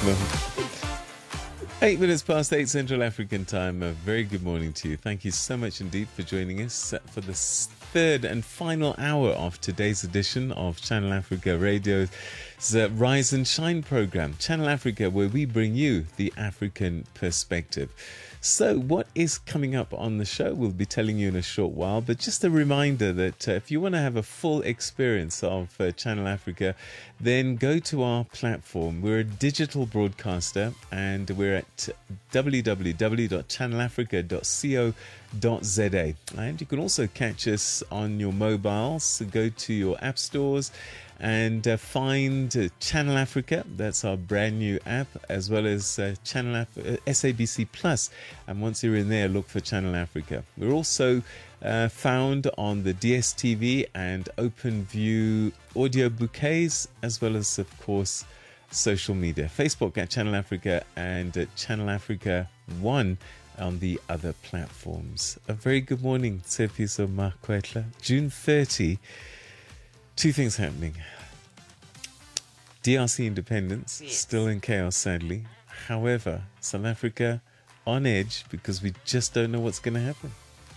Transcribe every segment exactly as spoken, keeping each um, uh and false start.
Well, eight minutes past eight Central African time. A very good morning to you. Thank you so much indeed for joining us for the third and final hour of today's edition of Channel Africa Radio's uh, Rise and Shine program. Channel Africa, where we bring you the African perspective. So what is coming up on the show, we'll be telling you in a short while, but just a reminder that uh, if you want to have a full experience of uh, Channel Africa, then go to our platform. We're a digital broadcaster and we're at w w w dot channel africa dot co dot z a, and you can also catch us on your mobiles. So go to your app stores and uh, find uh, Channel Africa. That's our brand new app, as well as uh, Channel Af- uh, S A B C Plus. And once you're in there, look for Channel Africa. We're also uh, found on the D S T V and OpenView audio bouquets, as well as, of course, social media. Facebook at Channel Africa and at Channel Africa One on the other platforms. A very good morning, Tshepiso Makwetla. June thirtieth. Two things happening. D R C independence, yes. Still in chaos, sadly. However, South Africa on edge because we just don't know what's going to happen.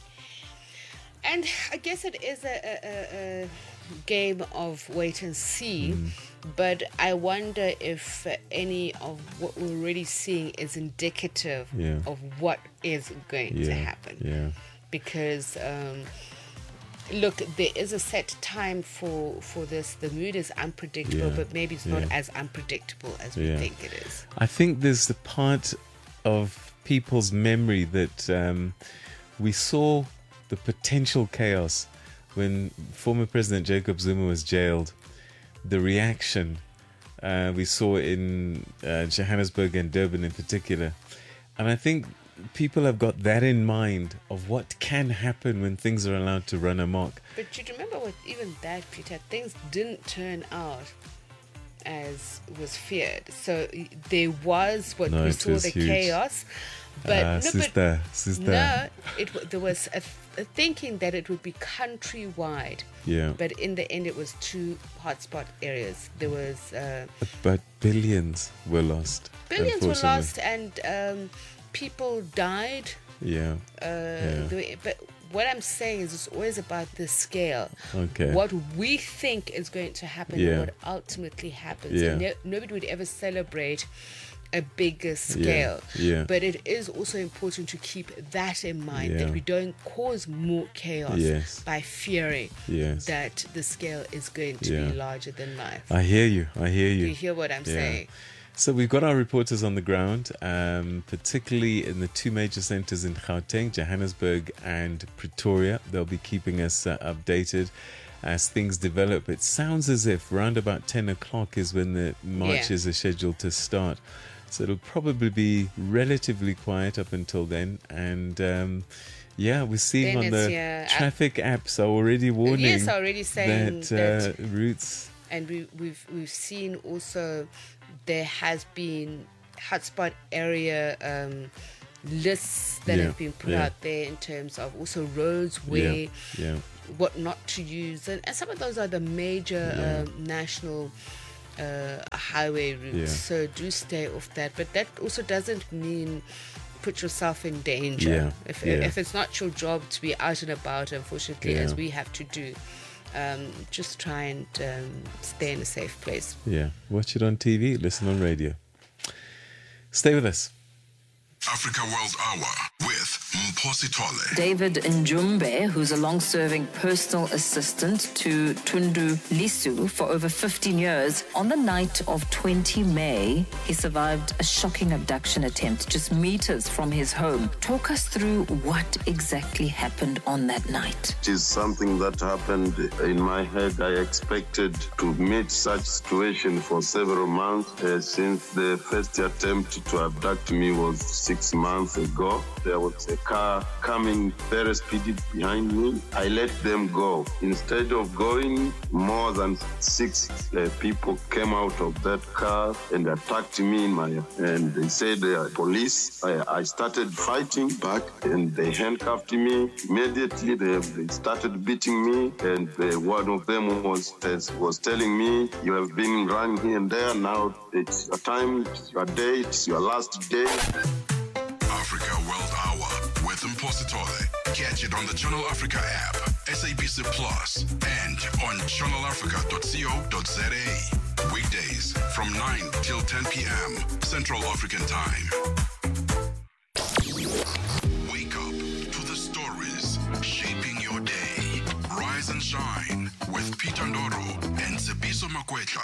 And I guess it is a, a, a game of wait and see. Mm. But I wonder if uh, any of what we're already seeing is indicative yeah. of what is going yeah. to happen. Yeah. Because... Um, Look, there is a set time for, for this. The mood is unpredictable, yeah, but maybe it's yeah. not as unpredictable as we yeah. think it is. I think there's the part of people's memory that um, we saw the potential chaos when former President Jacob Zuma was jailed. The reaction uh, we saw in uh, Johannesburg and Durban in particular. And I think people have got that in mind of what can happen when things are allowed to run amok. But you remember what even that, Peter, things didn't turn out as was feared. So there was what no, we saw the huge. chaos. But, uh, no, sister, but sister. no, it, there was a, a thinking that it would be countrywide. Yeah. But in the end, it was two hotspot areas. There was... Uh, but billions were lost. Billions were lost and... Um, people died. Yeah. Uh, yeah. The, but what I'm saying is it's always about the scale. Okay. What we think is going to happen yeah. and what ultimately happens. Yeah. No, nobody would ever celebrate a bigger scale. Yeah. yeah. But it is also important to keep that in mind, yeah. that we don't cause more chaos yes. by fearing yes. that the scale is going to yeah. be larger than life. I hear you. I hear you. You hear what I'm yeah. saying? So we've got our reporters on the ground, um, particularly in the two major centres in Gauteng, Johannesburg and Pretoria. They'll be keeping us uh, updated as things develop. It sounds as if around about ten o'clock is when the marches yeah. are scheduled to start. So it'll probably be relatively quiet up until then. And um, yeah, we're seeing then on the yeah, traffic apps are already warning yes, already saying that, uh, that routes... And we, we've we've seen also there has been hotspot area um, lists that yeah, have been put yeah. out there in terms of also roads where yeah, yeah. what not to use, and, and some of those are the major yeah. um, national uh, highway routes. Yeah. So do stay off that, but that also doesn't mean put yourself in danger. Yeah, if yeah. if it's not your job to be out and about, unfortunately, yeah. as we have to do. Um, just try and um, stay in a safe place. Yeah. Watch it on T V, listen on radio. Stay with us. Africa World Hour with Mposi Tole. David Njumbe, who's a long-serving personal assistant to Tundu Lisu for over fifteen years, on the night of the twentieth of May, he survived a shocking abduction attempt just meters from his home. Talk us through what exactly happened on that night. It is something that happened in my head. I expected to meet such situation for several months uh, since the first attempt to abduct me was six months ago. There was a car coming very speedy behind me. I let them go. Instead of going, more than six uh, people came out of that car and attacked me in my, and they said they are police. I, I started fighting back and they handcuffed me. Immediately they, they started beating me, and uh, one of them was, was telling me, you have been running here and there, now it's your time, it's your day, it's your last day. Africa World Hour with Mpositole. Catch it on the Channel Africa app, S A B C Plus, and on channel africa dot co dot za. Weekdays from nine till ten p.m. Central African Time. Wake up to the stories shaping your day. Rise and shine with Peter Ndoro and Tsebiso Makwetla.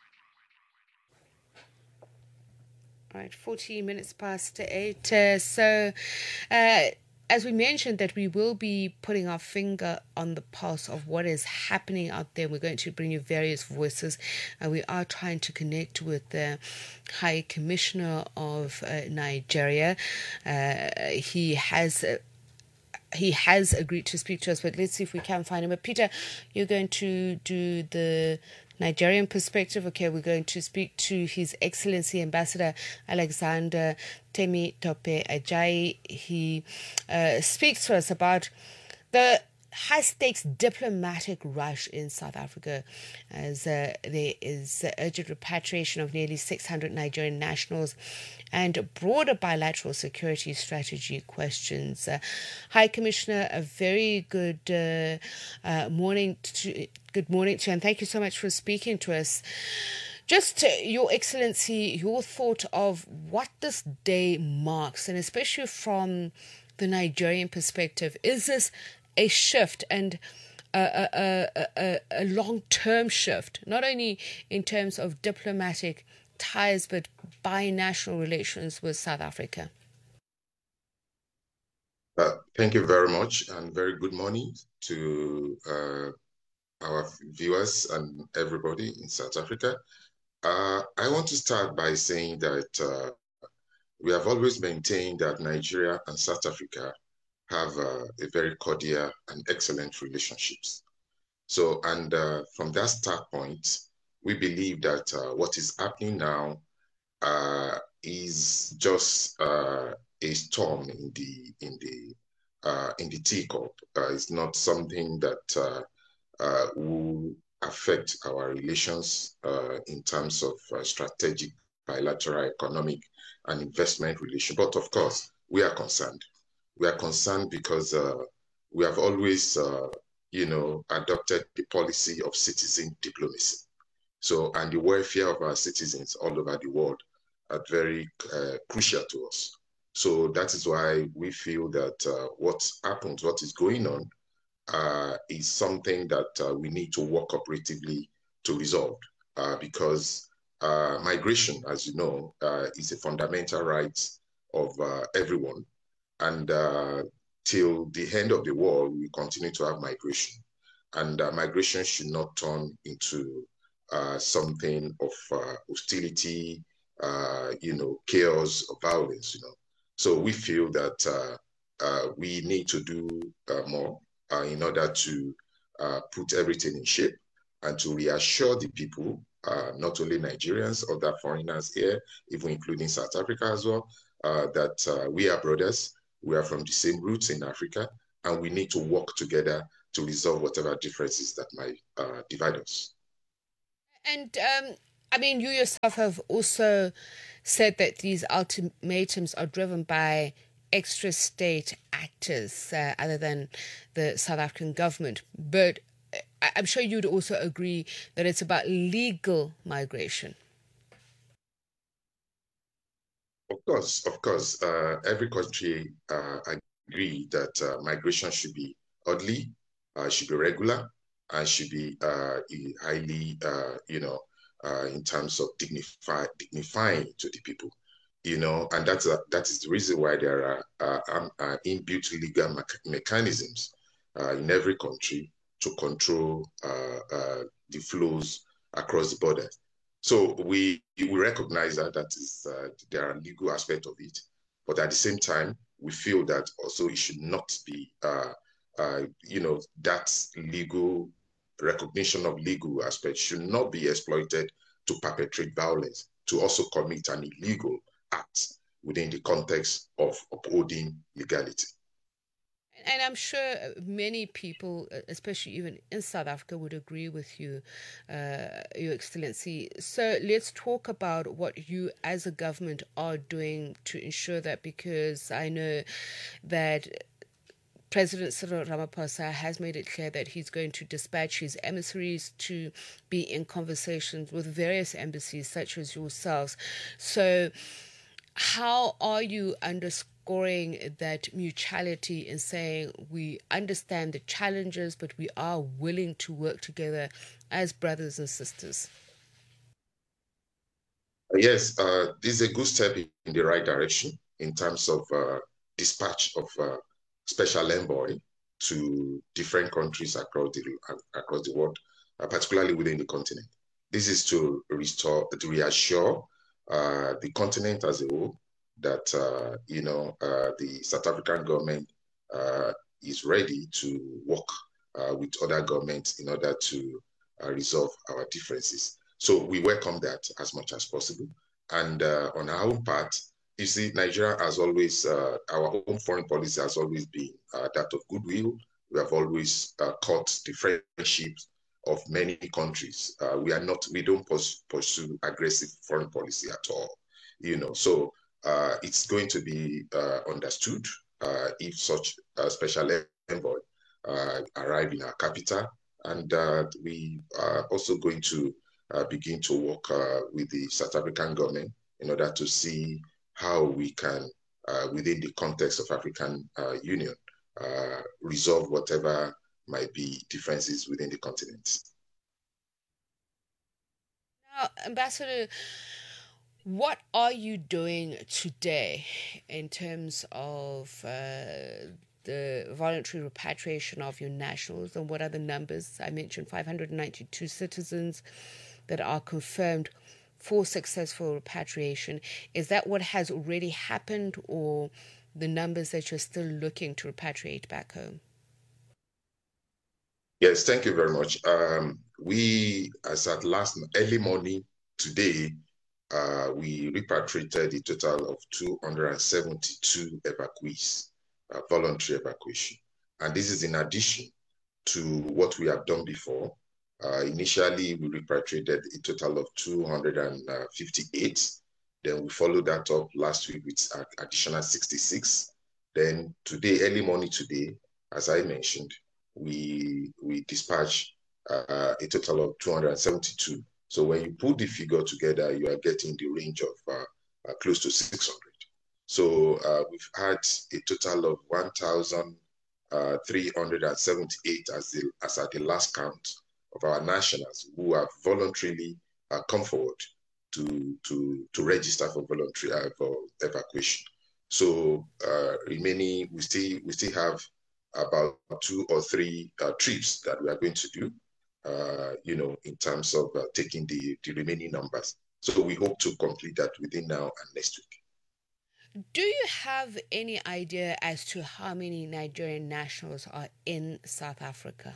All right, forty minutes past eight. Uh, so, uh, as we mentioned, that we will be putting our finger on the pulse of what is happening out there. We're going to bring you various voices. Uh, we are trying to connect with the High Commissioner of uh, Nigeria. Uh, he has... Uh, He has agreed to speak to us, but let's see if we can find him. But Peter, you're going to do the Nigerian perspective. Okay, we're going to speak to His Excellency Ambassador Alexander Temitope Ajayi. He uh, speaks to us about the high-stakes diplomatic rush in South Africa, as uh, there is uh, urgent repatriation of nearly six hundred Nigerian nationals and broader bilateral security strategy questions. Uh, High Commissioner, a very good uh, uh, morning to good morning to you, and thank you so much for speaking to us. Just, uh, Your Excellency, your thought of what this day marks, and especially from the Nigerian perspective. Is this a shift, and a, a, a, a long-term shift, not only in terms of diplomatic ties, but binational relations with South Africa? Uh, thank you very much, and very good morning to uh, our viewers and everybody in South Africa. Uh, I want to start by saying that uh, we have always maintained that Nigeria and South Africa have uh, a very cordial and excellent relationships. So, and uh, from that start point, we believe that uh, what is happening now uh, is just uh, a storm in the in the uh, in the teacup. Uh, it's not something that uh, uh, will affect our relations uh, in terms of uh, strategic, bilateral, economic, and investment relations. But of course, we are concerned. We are concerned because uh, we have always, uh, you know, adopted the policy of citizen diplomacy. So, and the welfare of our citizens all over the world are very uh, crucial to us. So that is why we feel that uh, what happens, what is going on, uh, is something that uh, we need to work cooperatively to resolve. Uh, because uh, migration, as you know, uh, is a fundamental right of uh, everyone. And uh, till the end of the world, we continue to have migration. And uh, migration should not turn into uh, something of uh, hostility, uh, you know, chaos or violence, you know. So we feel that uh, uh, we need to do uh, more uh, in order to uh, put everything in shape and to reassure the people, uh, not only Nigerians, other foreigners here, even including South Africa as well, uh, that uh, we are brothers. We are from the same roots in Africa, and we need to work together to resolve whatever differences that might uh, divide us. And, um, I mean, you yourself have also said that these ultimatums are driven by extra state actors uh, other than the South African government. But I'm sure you'd also agree that it's about legal migration. Of course, of course, uh, every country uh, agree that uh, migration should be orderly, uh, should be regular, and should be uh, highly, uh, you know, uh, in terms of dignify, dignifying to the people, you know, and that's a, that is the reason why there are uh, um, uh, inbuilt legal me mechanisms uh, in every country to control uh, uh, the flows across the borders. So we we recognize that that is uh, there are legal aspects of it, But at the same time, we feel that also it should not be, uh, uh, you know, that legal recognition of legal aspects should not be exploited to perpetrate violence, to also commit an illegal act within the context of upholding legality. And I'm sure many people, especially even in South Africa, would agree with you, uh, Your Excellency. So let's talk about what you as a government are doing to ensure that, because I know that President Cyril Ramaphosa has made it clear that he's going to dispatch his emissaries to be in conversations with various embassies such as yourselves. So how are you underscoring that mutuality in saying we understand the challenges, but we are willing to work together as brothers and sisters? Yes, uh, this is a good step in the right direction in terms of uh, dispatch of uh, special envoy to different countries across the across the world, uh, particularly within the continent. This is to restore, to reassure uh, the continent as a whole that uh, you know uh, the South African government uh, is ready to work uh, with other governments in order to uh, resolve our differences. So we welcome that as much as possible. And uh, on our own part, you see, Nigeria has always, uh, our own foreign policy has always been uh, that of goodwill. We have always uh, caught the friendships of many countries. Uh, we are not, we don't pers pursue aggressive foreign policy at all. You know, so uh, it's going to be uh, understood uh, if such a special envoy uh, arrive in our capital, and uh, we are also going to uh, begin to work uh, with the South African government in order to see how we can, uh, within the context of African uh, Union, uh, resolve whatever might be differences within the continent. Now, Ambassador, what are you doing today in terms of uh, the voluntary repatriation of your nationals, and what are the numbers? I mentioned five hundred ninety-two citizens that are confirmed for successful repatriation. Is that what has already happened, or the numbers that you're still looking to repatriate back home? Yes, thank you very much. Um, we, as at last early morning today, uh, we repatriated a total of two hundred seventy-two evacuees, uh, voluntary evacuation. And this is in addition to what we have done before. Uh, initially, we repatriated a total of two hundred fifty-eight. Then we followed that up last week with an additional sixty-six. Then today, early morning today, as I mentioned, we we dispatched uh, a total of two hundred seventy-two. So when you put the figure together, you are getting the range of uh, uh, close to six hundred. So uh, we've had a total of one thousand three hundred seventy-eight as, the, as at the last count of our nationals who have voluntarily uh, come forward to, to, to register for voluntary uh, for evacuation. So uh, remaining, we still, we still have about two or three uh, trips that we are going to do, uh, you know, in terms of uh, taking the, the remaining numbers. So we hope to complete that within now and next week. Do you have any idea as to how many Nigerian nationals are in South Africa?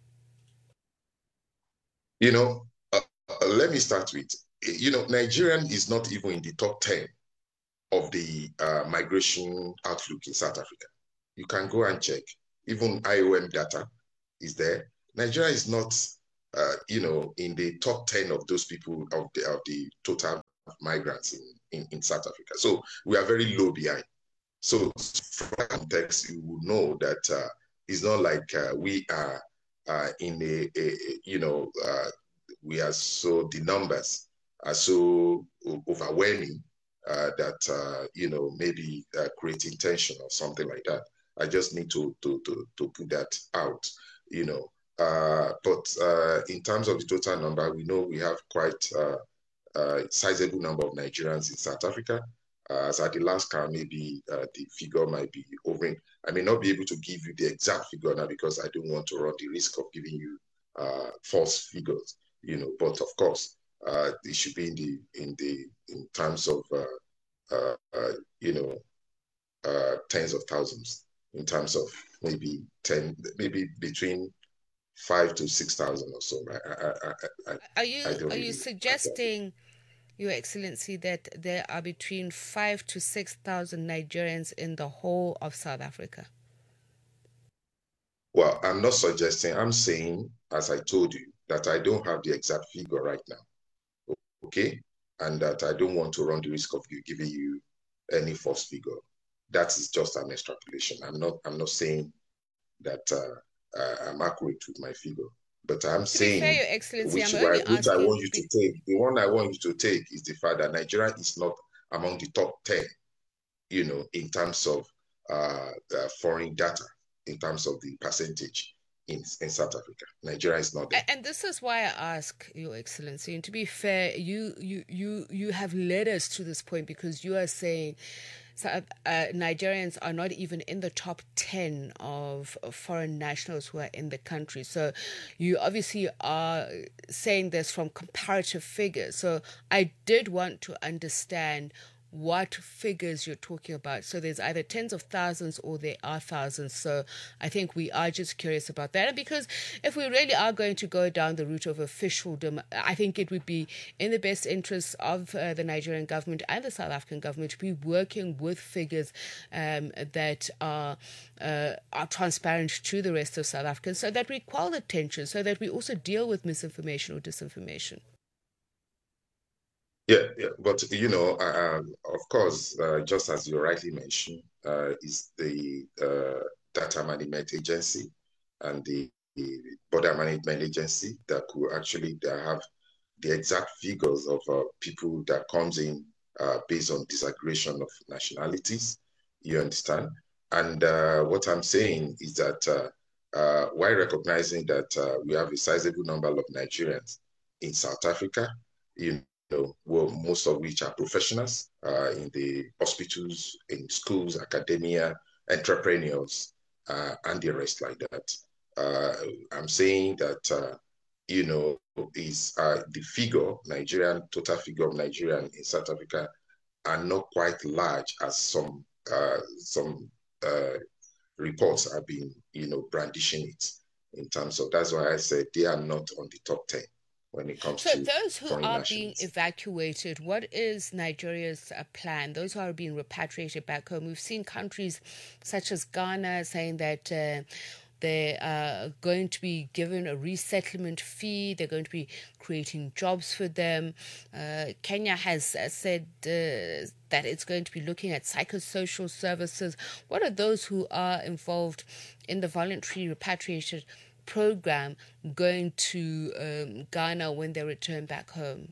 You know, uh, uh, let me start with, you know, Nigerian is not even in the top ten of the uh, migration outlook in South Africa. You can go and check. Even I O M data is there. Nigeria is not, uh, you know, in the top ten of those people of the, of the total migrants in, in, in South Africa. So we are very low behind. So from context, you will know that uh, it's not like uh, we are uh, in a, a, a you know, uh, we are so, the numbers are so overwhelming uh, that, uh, you know, maybe uh, creating tension or something like that. I just need to, to, to, to put that out, you know. Uh, but uh, in terms of the total number, we know we have quite uh, a sizable number of Nigerians in South Africa. Uh, as at the last count, maybe uh, the figure might be over. I may not be able to give you the exact figure now because I don't want to run the risk of giving you uh, false figures, you know. But of course, uh, it should be in the in the in terms of uh, uh, uh, you know uh, tens of thousands in terms of maybe ten, maybe between five to six thousand or so. I, I, I, I, Are you I don't are really you suggesting, Your Excellency, that there are between five to six thousand Nigerians in the whole of South Africa? Well, I'm not suggesting. I'm saying, as I told you, that I don't have the exact figure right now. Okay, and that I don't want to run the risk of you giving you any false figure. That is just an extrapolation. I'm not. I'm not saying that uh, uh, I'm accurate with my figure, but I'm To saying, be fair, Your Excellency, which, I'm why, only which I asking. want you to take. The one I want you to take is the fact that Nigeria is not among the top ten, you know, in terms of uh, uh, foreign data, in terms of the percentage in, in South Africa. Nigeria is not there. And this is why I ask, Your Excellency. And to be fair, you you you you have led us to this point because you are saying so, uh, Nigerians are not even in the top ten of foreign nationals who are in the country. So you obviously are saying this from comparative figures. So I did want to understand what figures you're talking about. So there's either tens of thousands or there are thousands. So I think we are just curious about that. And because if we really are going to go down the route of officialdom, I think it would be in the best interests of uh, the Nigerian government and the South African government to be working with figures um, that are uh, are transparent to the rest of South Africans, so that we quell the tension, so that we also deal with misinformation or disinformation. Yeah, yeah, but you know, uh, of course, uh, just as you rightly mentioned, uh, is the uh, Data Management Agency and the, the Border Management Agency that could actually have the exact figures of uh, people that comes in uh, based on disaggregation of nationalities. You understand? And uh, what I'm saying is that uh, uh, while recognizing that uh, we have a sizable number of Nigerians in South Africa, you know, well, most of which are professionals uh, in the hospitals, in schools, academia, entrepreneurs, uh, and the rest like that. Uh, I'm saying that, uh, you know, is uh, the figure, Nigerian, total figure of Nigerian in South Africa are not quite large as some uh, some uh, reports have been, you know, brandishing it in terms of, that's why I said they are not on the top ten. When it comes so to those who are nationals. being evacuated, what is Nigeria's uh, plan? Those who are being repatriated back home. We've seen countries such as Ghana saying that uh, they are going to be given a resettlement fee. They're going to be creating jobs for them. Uh, Kenya has uh, said uh, that it's going to be looking at psychosocial services. What are those who are involved in the voluntary repatriated program going to um, Ghana when they return back home?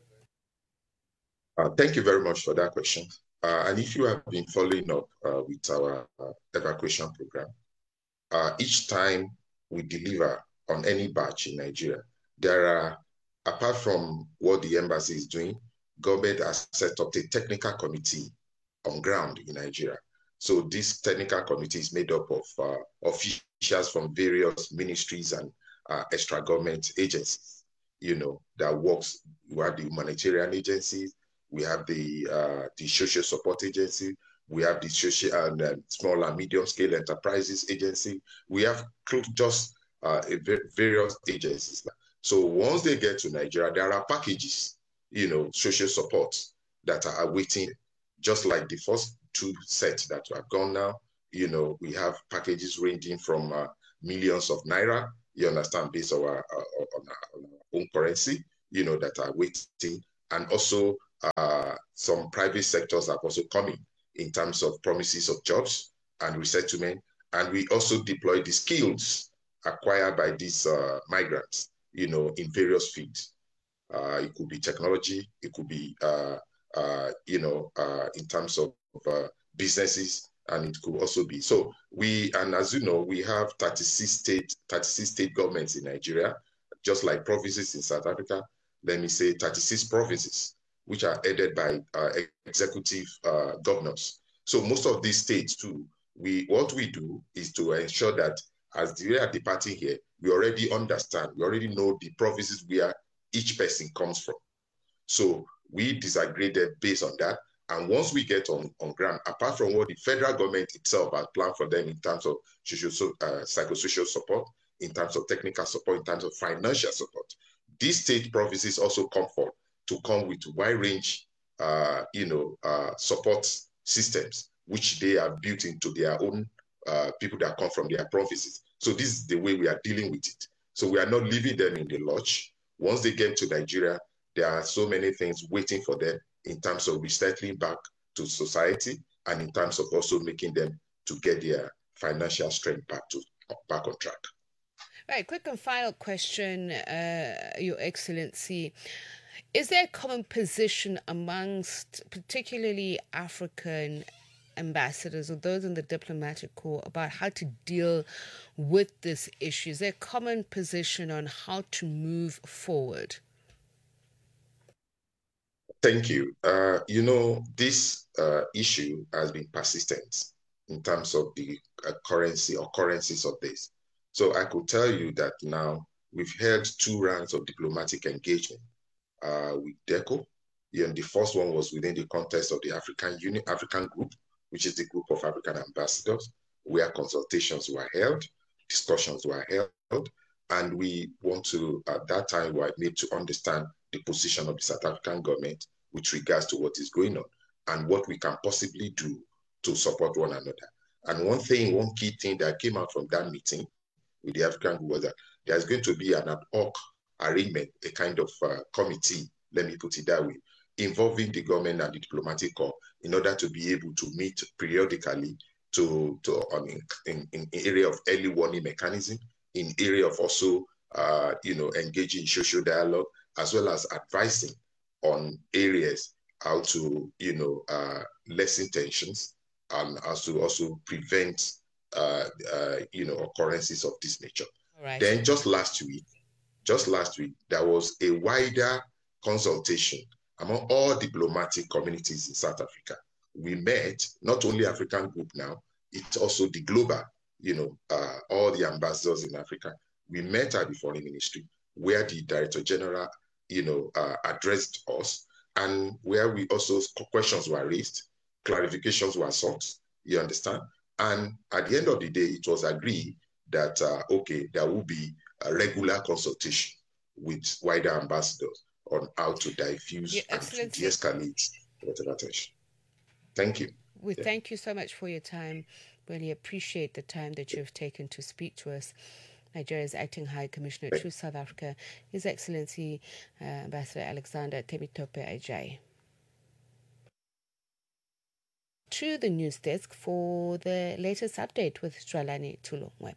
Uh, thank you very much for that question. Uh, and if you have been following up uh, with our uh, evacuation program, uh, each time we deliver on any batch in Nigeria, there are, apart from what the embassy is doing, government has set up a technical committee on ground in Nigeria. So this technical committee is made up of uh, officials from various ministries and uh, extra government agencies, you know, that works. We have the humanitarian agencies, we have the uh, the social support agency, we have the social and uh, small and medium scale enterprises agency. We have just uh, various agencies. So once they get to Nigeria, there are packages, you know, social support that are awaiting, just like the first two sets that have gone now. You know, we have packages ranging from uh, millions of naira, you understand, based on our, uh, on, our, on our own currency, you know, that are waiting. And also uh, some private sectors are also coming in terms of promises of jobs and resettlement. And we also deploy the skills acquired by these uh, migrants, you know, in various fields. Uh, it could be technology, it could be, uh, uh, you know, uh, in terms of uh, businesses, and it could also be. So we, and as you know, we have thirty-six state, thirty-six state governments in Nigeria, just like provinces in South Africa. Let me say thirty-six provinces, which are headed by uh, executive uh, governors. So most of these states too, we what we do is to ensure that as we are departing here, we already understand, we already know the provinces where each person comes from. So we disaggregated based on that, And once we get on, on ground, apart from what the federal government itself has planned for them in terms of social, uh, psychosocial support, in terms of technical support, in terms of financial support, these state provinces also come forward to come with wide range, uh, you know, uh, support systems, which they have built into their own uh, people that come from their provinces. So this is the way we are dealing with it. So we are not leaving them in the lodge. Once they get to Nigeria, there are so many things waiting for them in terms of resettling back to society and in terms of also making them to get their financial strength back to back on track. Right, quick and final question, uh, Your Excellency. Is there a common position amongst particularly African ambassadors or those in the diplomatic corps about how to deal with this issue? Is there a common position on how to move forward? Thank you. Uh, you know, this uh, issue has been persistent in terms of the uh, currency or currencies of this. So I could tell you that now we've held two rounds of diplomatic engagement uh, with DECO. And the first one was within the context of the African Union, African Group, which is the group of African ambassadors, where consultations were held, discussions were held, and we want to, at that time, we made to understand the position of the South African government with regards to what is going on and what we can possibly do to support one another. And one thing, one key thing that came out from that meeting with the African group was that there's going to be an ad hoc arrangement, a kind of uh, committee, let me put it that way, involving the government and the diplomatic corps in order to be able to meet periodically to, to um, in, in, in area of early warning mechanism, in area of also, uh, you know, engaging in social dialogue, as well as advising on areas how to, you know, uh, lessen tensions and as to also prevent, uh, uh, you know, occurrences of this nature. Right. Then just last week, just last week, there was a wider consultation among all diplomatic communities in South Africa. We met, not only African group now, it's also the global, you know, uh, all the ambassadors in Africa. We met at the Foreign Ministry where the Director General, you know, uh, addressed us and where we also, questions were raised, clarifications were sought, you understand? And at the end of the day, it was agreed that, uh, okay, there will be a regular consultation with wider ambassadors on how to diffuse Your and to Excellency. de-escalate whatever tension. Thank you. We Yeah. thank you so much for your time. Really appreciate the time that you've taken to speak to us. Nigeria's Acting High Commissioner to South Africa, His Excellency uh, Ambassador Alexander Temitope Ajayi. To the news desk for the latest update with Jwalani Tulongweb.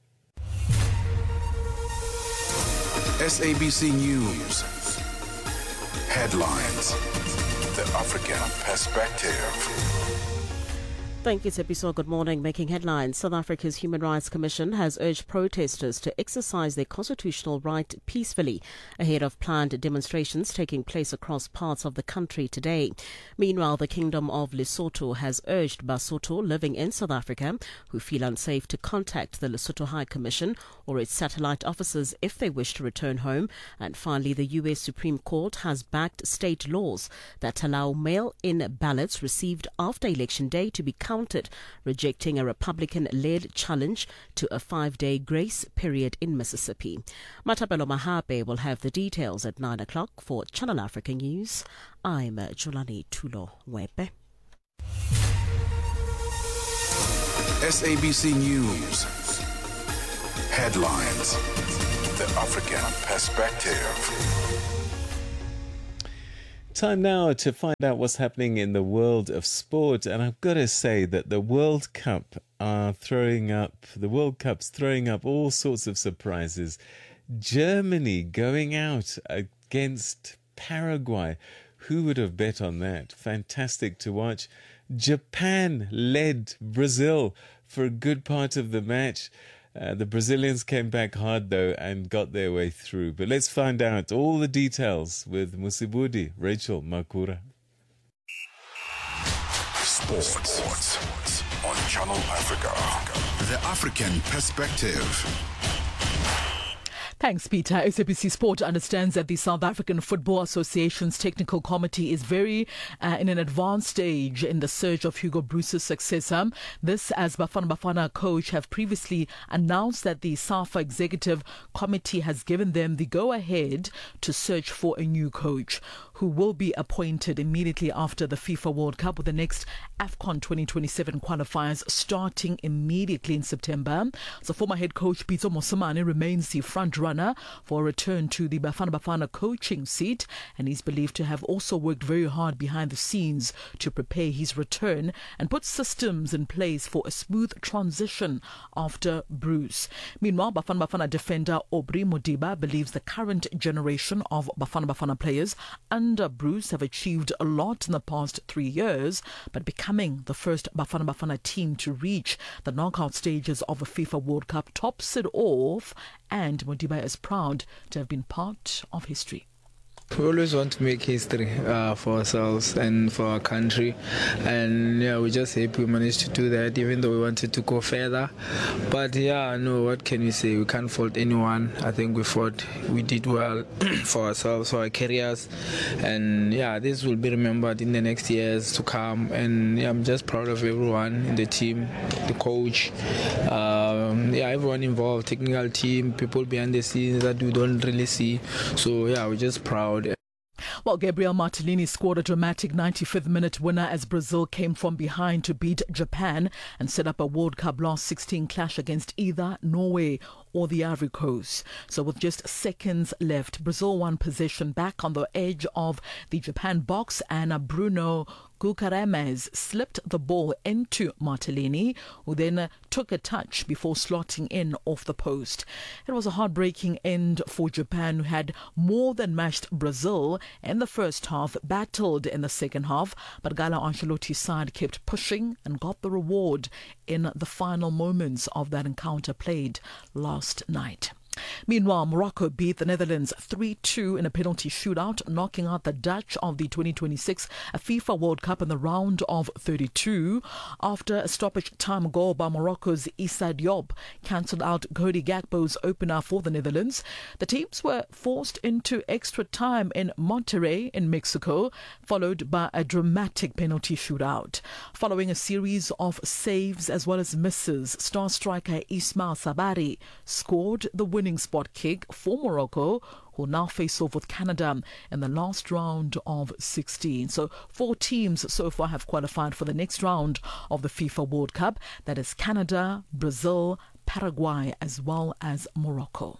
S A B C News. Headlines. The African Perspective. Thank you, Tepiso. Good morning. Making headlines. South Africa's Human Rights Commission has urged protesters to exercise their constitutional right peacefully ahead of planned demonstrations taking place across parts of the country today. Meanwhile, the Kingdom of Lesotho has urged Basotho living in South Africa who feel unsafe to contact the Lesotho High Commission or its satellite offices if they wish to return home. And finally, the U S Supreme Court has backed state laws that allow mail-in ballots received after Election Day to be counted, rejecting a Republican-led challenge to a five-day grace period in Mississippi. Matapelo Mahape will have the details at nine o'clock for Channel Africa News. I'm Jwalani Tulongweb. S A B C News. Headlines. The African Perspective. Time now to find out what's happening in the world of sport, and I've got to say that the World Cup are throwing up, the World Cup's throwing up all sorts of surprises. Germany going out against Paraguay. Who would have bet on that? Fantastic to watch. Japan led Brazil for a good part of the match. Uh, the Brazilians came back hard, though, and got their way through. But let's find out all the details with Musibudi, Rachel Makura. Sports on Channel Africa. The African Perspective. Thanks, Peter. S A B C Sport understands that the South African Football Association's technical committee is very uh, in an advanced stage in the search of Hugo Broos's successor. This, as Bafana Bafana coach have previously announced that the SAFA executive committee has given them the go-ahead to search for a new coach, who will be appointed immediately after the FIFA World Cup, with the next AFCON twenty twenty-seven qualifiers starting immediately in September. So former head coach Pitso Mosimane remains the front runner for a return to the Bafana Bafana coaching seat, and he's believed to have also worked very hard behind the scenes to prepare his return and put systems in place for a smooth transition after Broos. Meanwhile, Bafana Bafana defender Aubrey Modiba believes the current generation of Bafana Bafana players under Broos have achieved a lot in the past three years, but becoming the first Bafana Bafana team to reach the knockout stages of a FIFA World Cup tops it off, and Modiba is proud to have been part of history. We always want to make history uh, for ourselves and for our country, and yeah, we're just happy we managed to do that, even though we wanted to go further. But yeah, no, what can we say? We can't fault anyone. I think we fought, we did well for ourselves, for our careers, and yeah, this will be remembered in the next years to come. And yeah, I'm just proud of everyone in the team, the coach, um, yeah, everyone involved, technical team, people behind the scenes that we don't really see. So yeah, we're just proud. Well, Gabriel Martellini scored a dramatic ninety-fifth minute winner as Brazil came from behind to beat Japan and set up a World Cup last sixteen clash against either Norway or the Ivory Coast. So with just seconds left, Brazil won possession back on the edge of the Japan box, and Bruno Gukaremez slipped the ball into Martellini, who then uh, took a touch before slotting in off the post. It was a heartbreaking end for Japan, who had more than matched Brazil in the first half, battled in the second half, but Carlo Ancelotti's side kept pushing and got the reward in the final moments of that encounter played last night. Meanwhile, Morocco beat the Netherlands three two in a penalty shootout, knocking out the Dutch of the twenty twenty-six FIFA World Cup in the round of thirty-two. After a stoppage time goal by Morocco's Issa Diop cancelled out Cody Gakpo's opener for the Netherlands, the teams were forced into extra time in Monterrey in Mexico, followed by a dramatic penalty shootout. Following a series of saves as well as misses, star striker Ismail Sabari scored the winning spot kick for Morocco, who now face off with Canada in the last round of sixteen. So four teams so far have qualified for the next round of the FIFA World Cup. That is Canada, Brazil, Paraguay, as well as Morocco.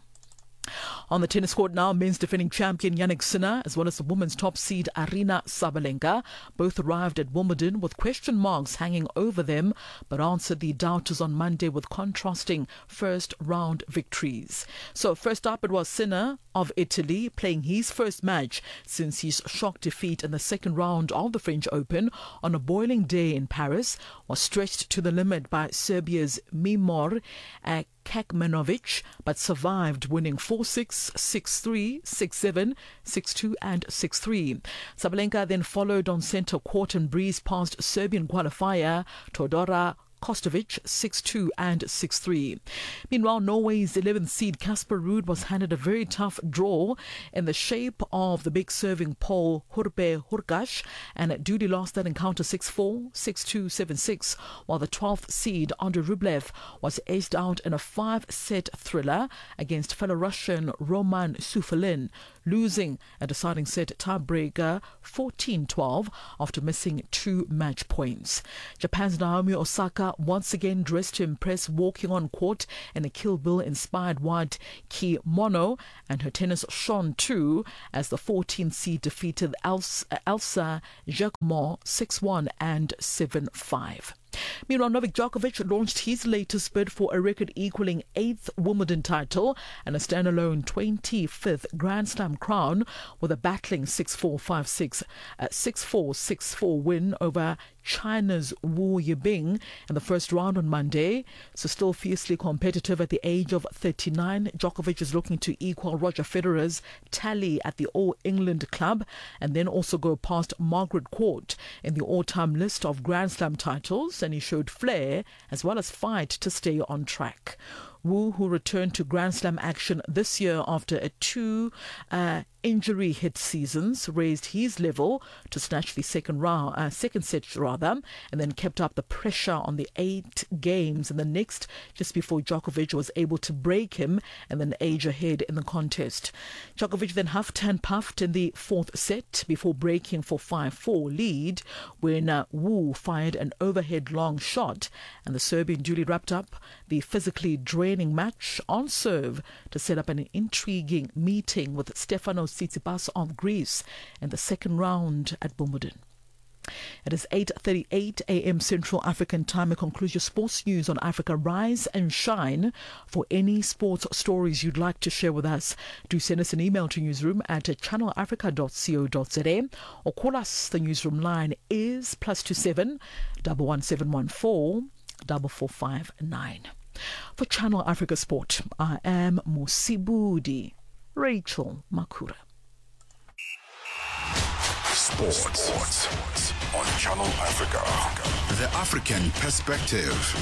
On the tennis court now, men's defending champion Jannik Sinner as well as the women's top seed Aryna Sabalenka both arrived at Wimbledon with question marks hanging over them, but answered the doubters on Monday with contrasting first round victories. So first up, it was Sinner of Italy playing his first match since his shock defeat in the second round of the French Open on a boiling day in Paris, was stretched to the limit by Serbia's Mimor uh, Kakmanovic, but survived, winning four six, six three, six seven, six two and six three. Sabalenka then followed on centre court and breezed past Serbian qualifier Todora Kostovic six two and six three. Meanwhile, Norway's eleventh seed Casper Ruud was handed a very tough draw in the shape of the big serving Pole Hurpe Hurkacz, and duly lost that encounter six four, six two, seven six, while the twelfth seed Andrei Rublev was aced out in a five-set thriller against fellow Russian Roman Sufalin, losing a deciding set tiebreaker fourteen twelve after missing two match points. Japan's Naomi Osaka once again dressed to impress, walking on court in a Kill Bill-inspired white kimono, and her tennis shone too as the fourteenth seed defeated Elsa Jacquemont six one and seven five. Meanwhile, Novak Djokovic launched his latest bid for a record-equaling eighth Wimbledon title and a standalone twenty-fifth Grand Slam crown with a battling six four, five six, six four, six four win over China's Wu Yibing in the first round on Monday. So still fiercely competitive at the age of thirty-nine, Djokovic is looking to equal Roger Federer's tally at the All-England Club and then also go past Margaret Court in the all-time list of Grand Slam titles, and he showed flair as well as fight to stay on track. Wu, who returned to Grand Slam action this year after a two uh, injury hit seasons, raised his level to snatch the second round, uh, second set rather, and then kept up the pressure on the eight games in the next, just before Djokovic was able to break him and then age ahead in the contest. Djokovic then huffed and puffed in the fourth set before breaking for five four lead when uh, Wu fired an overhead long shot, and the Serbian duly wrapped up the physically draining match on serve to set up an intriguing meeting with Stefanos Tsitsipas of Greece in the second round at Wimbledon. It is eight thirty-eight a.m. Central African Time. It concludes your sports news on Africa Rise and Shine. For any sports stories you'd like to share with us, do send us an email to newsroom at channel africa dot co dot za or call us. The newsroom line is plus two seven double one seven one four double four five nine. For Channel Africa Sport, I am Musibudi Rachel Makura. Sports on Channel Africa. The African Perspective.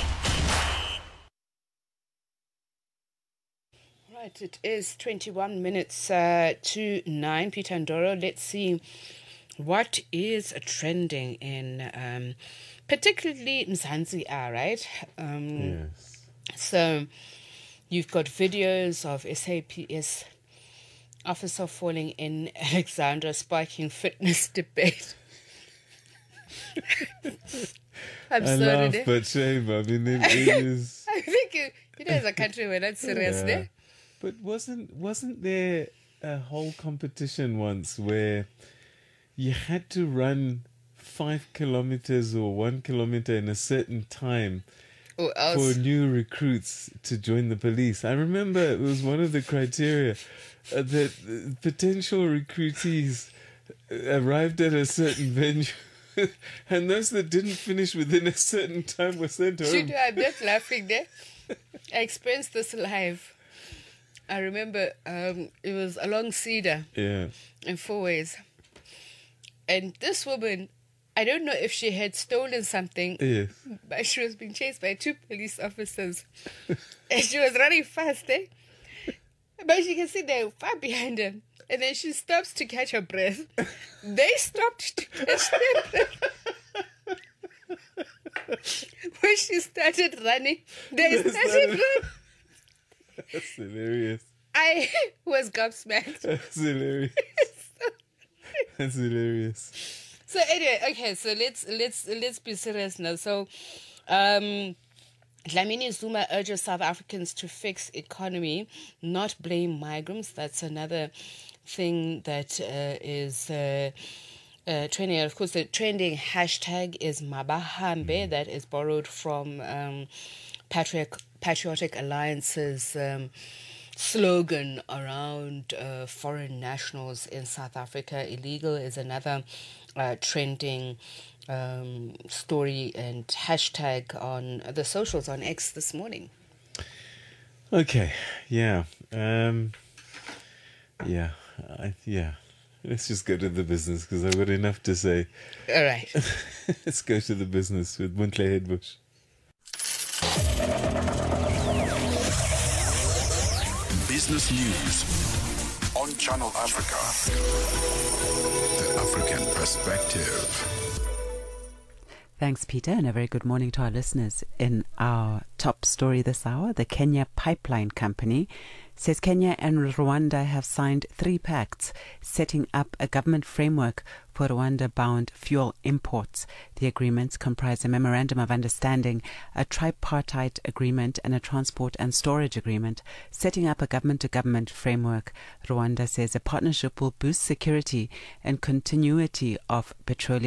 Right, it is twenty-one minutes uh, to nine. Peter Ndoro, let's see what is trending in um, particularly Mzansi, right? Um, Yes. So you've got videos of S A P S officer falling in Alexandra, sparking fitness debate. I'm I sorry. laugh, there. but shame. I mean, it, it is. I think you, you know, as a country, we're not serious Yeah. there. But wasn't wasn't there a whole competition once where you had to run five kilometers or one kilometer in a certain time Or else, for new recruits to join the police? I remember it was one of the criteria uh, that uh, potential recruitees arrived at a certain venue. And those that didn't finish within a certain time were sent home. Shoot, I'm not laughing there. I experienced this live. I remember um, it was along Cedar Yeah. in Four Ways. And this woman, I don't know if she had stolen something, Yes. but she was being chased by two police officers. And she was running fast, eh? But you can see they're far behind her. And then she stops to catch her breath. They stopped to catch their breath. When she started running, they They started started- running. That's hilarious. I was gobsmacked. That's hilarious. That's hilarious. So anyway, okay, so let's let's let's be serious now. So um Dlamini Zuma urges South Africans to fix economy, not blame migrants. That's another thing that uh, is uh, uh, trending. And of course, the trending hashtag is Mabahambe, that is borrowed from um, Patriot, Patriotic Alliance's um, slogan around uh, foreign nationals in South Africa. Illegal is another uh, trending um, story and hashtag on the socials on X this morning. Okay. Yeah. Um, yeah. I, yeah. Let's just go to the business because I've got enough to say. All right. Let's go to the business with Muntle Hedbush. Business News on Channel Africa. The African Perspective. Thanks, Peter, and a very good morning to our listeners. In our top story this hour, the Kenya Pipeline Company says Kenya and Rwanda have signed three pacts setting up a government framework for Rwanda-bound fuel imports. The agreements comprise a memorandum of understanding, a tripartite agreement, and a transport and storage agreement. Setting up a government-to-government framework, Rwanda says a partnership will boost security and continuity of petroleum